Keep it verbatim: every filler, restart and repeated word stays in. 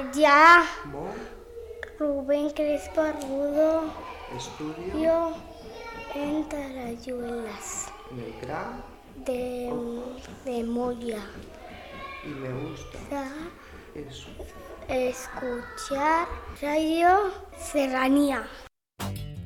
Ya. Mo. Rubén Crespo Rudo. Estudio. Yo en Tarayuelas. En el Gran. De, de Moya. Y me gusta. Ya. Eso. Escuchar Radio Serranía.